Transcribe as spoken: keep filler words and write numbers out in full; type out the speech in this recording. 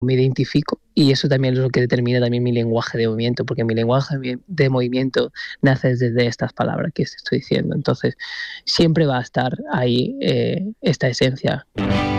me identifico, y eso también es lo que determina también mi lenguaje de movimiento, porque mi lenguaje de movimiento nace desde estas palabras que estoy diciendo. Entonces, siempre va a estar ahí eh, esta esencia.